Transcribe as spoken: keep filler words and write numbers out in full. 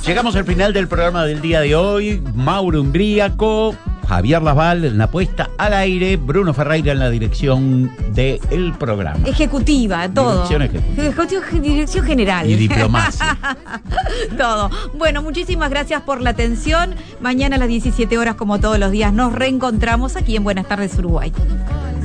Llegamos al final del programa del día de hoy. Mauro Umbríaco, Javier Lasval en la puesta al aire, Bruno Ferreira en la dirección del programa. Ejecutiva, todo. Dirección ejecutiva. Ejecutiva, dirección general. Y diplomacia. Todo. Bueno, muchísimas gracias por la atención. Mañana a las diecisiete horas, como todos los días, nos reencontramos aquí en Buenas Tardes Uruguay.